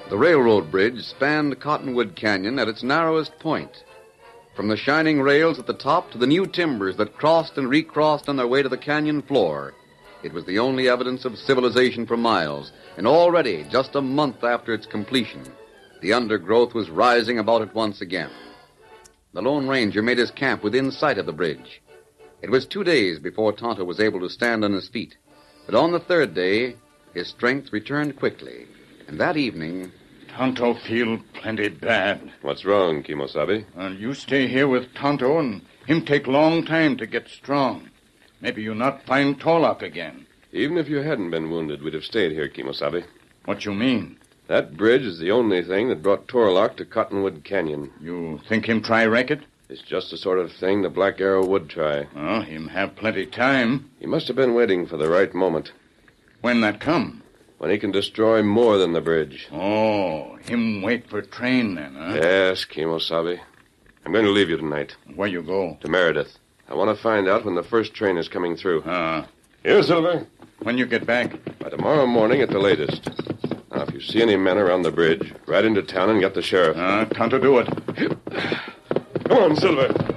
The railroad bridge spanned Cottonwood Canyon at its narrowest point. From the shining rails at the top to the new timbers that crossed and recrossed on their way to the canyon floor, it was the only evidence of civilization for miles, and already, just a month after its completion, the undergrowth was rising about it once again. The Lone Ranger made his camp within sight of the bridge. It was 2 days before Tonto was able to stand on his feet, but on the third day, his strength returned quickly, and that evening... Tonto feel plenty bad. What's wrong, Kimosabe? You stay here with Tonto, and him take long time to get strong. Maybe you not find Torlock again. Even if you hadn't been wounded, we'd have stayed here, Kimosabe. What you mean? That bridge is the only thing that brought Torlock to Cottonwood Canyon. You think him try wreck it? It's just the sort of thing the Black Arrow would try. Oh, him have plenty time. He must have been waiting for the right moment. When that come? When he can destroy more than the bridge. Oh, him wait for train then, huh? Yes, Kimosabe. I'm going to leave you tonight. Where you go? To Meredith. I want to find out when the first train is coming through. Here, Silver. When you get back? By tomorrow morning at the latest. Now, if you see any men around the bridge, ride into town and get the sheriff. Time to do it. Come on, Silver.